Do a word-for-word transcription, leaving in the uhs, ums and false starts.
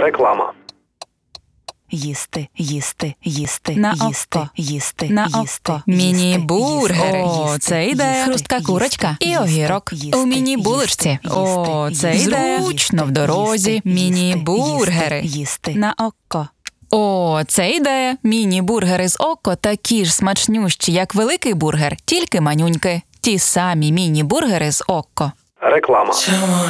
Реклама. Їсти, їсти, їсти, На їсти, око. їсти, На їсти, око. їсти, Міні-бургери. їсти, О, це ідея. їсти, Хрустка їсти, курочка і їсти, огірок. їсти, У міні-булочці. їсти, О, їсти, це їсти, ідея. їсти, Зручно в їсти, дорозі. їсти, Міні-бургери. їсти, їсти. На око. О, це ідея. Міні-бургери з око такі ж смачнющі, як великий бургер, тільки манюньки. Ті самі міні-бургери з око. Реклама.